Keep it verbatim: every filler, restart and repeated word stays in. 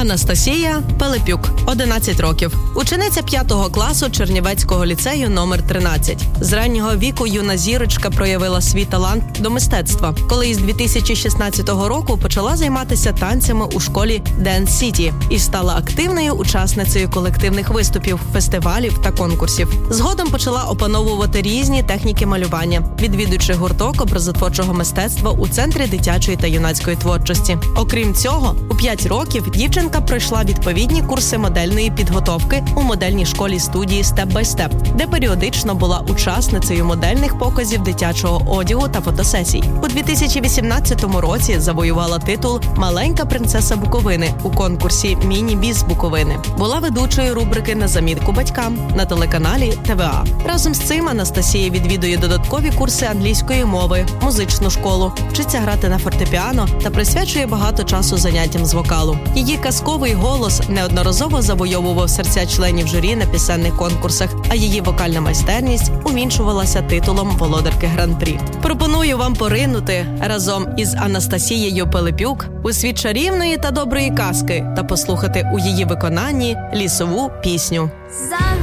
Анастасія Пилипюк, одинадцять років. Учениця п'ятого класу Чернівецького ліцею номер тринадцять. З раннього віку юна зірочка проявила свій талант до мистецтва, коли із дві тисячі шістнадцятого року почала займатися танцями у школі Dance City і стала активною учасницею колективних виступів, фестивалів та конкурсів. Згодом почала опановувати різні техніки малювання, відвідуючи гурток образотворчого мистецтва у Центрі дитячої та юнацької творчості. Окрім цього, у п'ять років дівчинка пройшла відповідні курси модельної підготовки у модельній школі студії Step by Step, де періодично була учасницею модельних показів дитячого одягу та фотосесій. У дві тисячі вісімнадцятому році завоювала титул «Маленька принцеса Буковини» у конкурсі «Міні-біз Буковини». Була ведучою рубрики «На замітку батькам» на телеканалі Т В А. Разом з цим Анастасія відвідує додаткові курси англійської мови, музичну школу, вчиться грати на фортепіано та присвячує багато часу заняттям з вокалу. Її казковий голос неодноразово завойовував серця членів журі на пісенних конкурсах, а її вокальна майстерність увінчувалася титулом володарки Гран-прі. Пропоную вам поринути разом із Анастасією Пилипюк у світ чарівної та доброї казки та послухати у її виконанні лісову пісню.